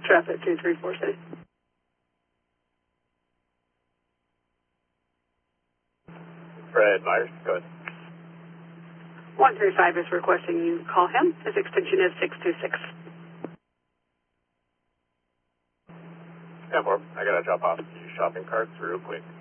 Traffic 234 City. Fred Myers, go ahead. 135 is requesting you call him. His extension is 626. Yeah, Bob, I gotta drop off a few shopping carts real quick.